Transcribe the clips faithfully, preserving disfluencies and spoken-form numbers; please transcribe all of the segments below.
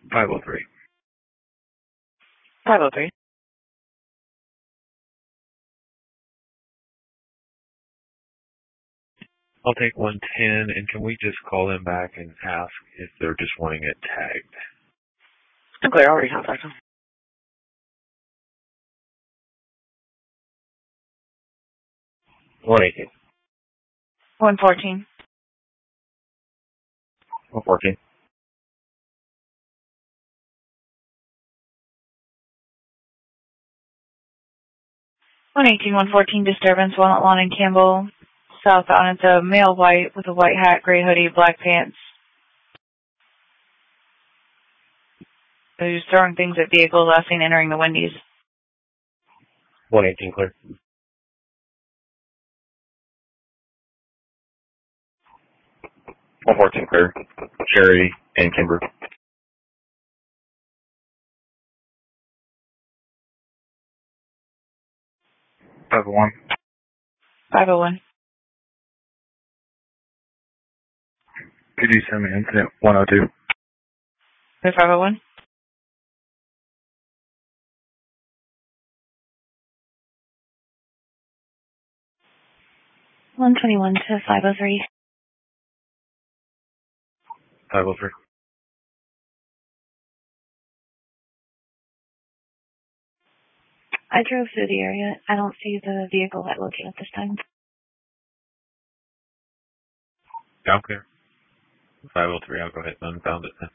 five oh three. five oh three. I'll take one ten, and can we just call them back and ask if they're just wanting it tagged? I'm clear. I'll recontact them. one eighteen. one fourteen. one fourteen. one eighteen, one fourteen, disturbance, Walnut Lawn and Campbell. Southbound, it's a male white with a white hat, gray hoodie, black pants. So he's throwing things at vehicles, last seen entering the Wendy's. one eighteen clear. one fourteen clear. Cherry and Kimber. five oh one. five oh one. Could you send me incident one oh two? five oh one. one twenty-one to five oh three. five oh three. I drove through the area. I don't see the vehicle at located at this time. Okay. five oh three, I'll go ahead and unbound it then.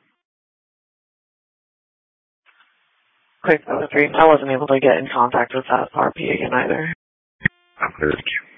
Quick, five oh three. I wasn't able to get in contact with that R P again either. I'm clear. Thank you.